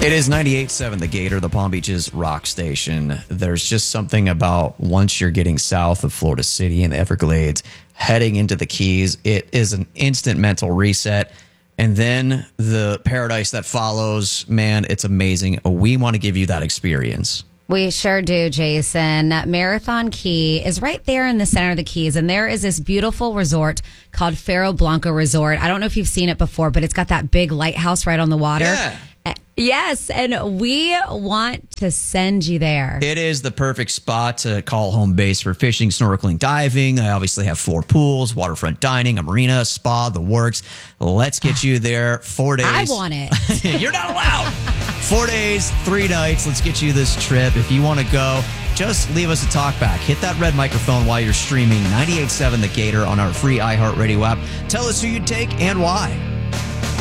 It is 98.7 The Gator, the Palm Beaches rock station. There's just something about once you're getting south of Florida City and the Everglades, heading into the Keys, it is an instant mental reset. And then the paradise that follows, man, it's amazing. We want to give you that experience. We sure do, Jason. Marathon Key is right there in the center of the Keys, and there is this beautiful resort called Faro Blanco Resort. I don't know if you've seen it before, but it's got that big lighthouse right on the water. Yeah. Yes, and we want to send you there. It is the perfect spot to call home base for fishing, snorkeling, diving. I obviously have 4 pools, waterfront dining, a marina, a spa, the works. Let's get you there. 4 days. I want it. You're not allowed. 4 days, 3 nights. Let's get you this trip. If you want to go, just leave us a talk back. Hit that red microphone while you're streaming 98.7 The Gator on our free iHeartRadio app. Tell us who you'd take and why.